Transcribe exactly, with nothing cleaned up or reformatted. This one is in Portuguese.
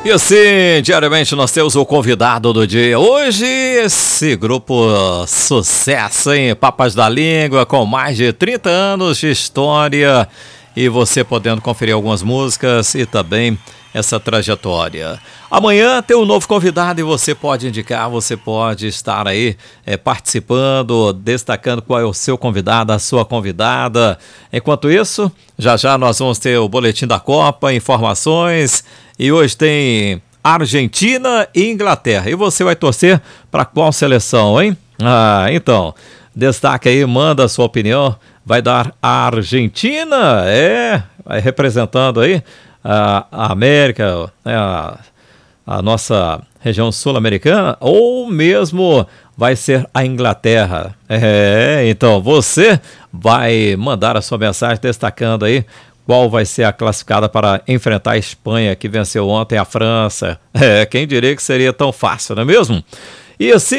E assim, diariamente nós temos o convidado do dia. Hoje, esse grupo sucesso, hein? Papas da Língua, com mais de trinta anos de história. E você podendo conferir algumas músicas e também essa trajetória. Amanhã tem um novo convidado e você pode indicar, você pode estar aí é, participando, destacando qual é o seu convidado, a sua convidada. Enquanto isso, já já nós vamos ter o Boletim da Copa, informações, e hoje tem Argentina e Inglaterra. E você vai torcer para qual seleção, hein? Ah, então, destaque aí, manda a sua opinião. Vai dar a Argentina, é, vai representando aí a, a América, a, a nossa região sul-americana, ou mesmo vai ser a Inglaterra. É, então você vai mandar a sua mensagem destacando aí qual vai ser a classificada para enfrentar a Espanha, que venceu ontem a França. É, quem diria que seria tão fácil, não é mesmo? E assim,